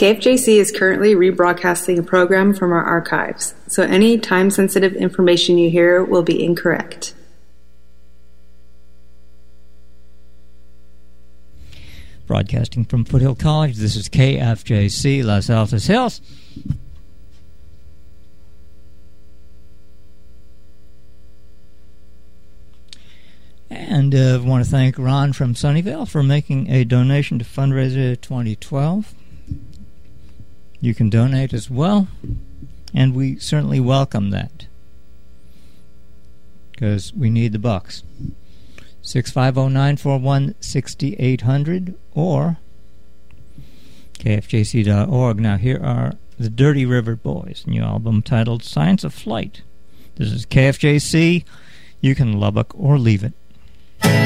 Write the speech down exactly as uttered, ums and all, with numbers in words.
K F J C is currently rebroadcasting a program from our archives, so any time-sensitive information you hear will be incorrect. Broadcasting from Foothill College, this is K F J C, Los Altos Hills. And I uh, want to thank Ron from Sunnyvale for making a donation to Fundraiser twenty twelve. You can donate as well, and we certainly welcome that, because we need the bucks. six five zero, nine four one, six eight zero zero or K F J C dot org. Now here are the Dirty River Boys, new album titled Science of Flight. This is K F J C. You can Lubbock or leave it.